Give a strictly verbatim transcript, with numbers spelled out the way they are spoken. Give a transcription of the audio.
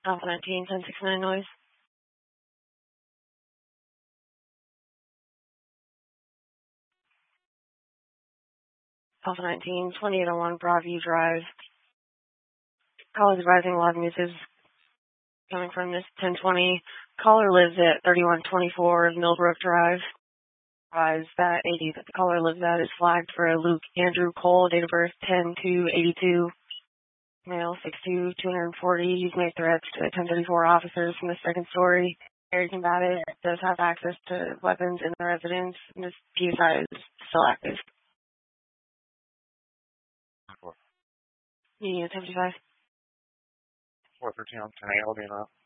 Alpha nineteen, ten sixty-nine noise. Alpha nineteen, twenty-eight oh one Broadview Drive. Call is advising log uses coming from this ten twenty. Caller lives at thirty-one twenty-four Millbrook Drive. Advise that A D that the caller lives at is flagged for Luke Andrew Cole, date of birth ten two eighty-two. Male, six two, two forty. He's made threats to ten thirty-four officers from the second story. Very combative, does have access to weapons in the residence, and this P S I is still active. Four. Medium seventy-five. Four thirteen on ten. I'll be in that.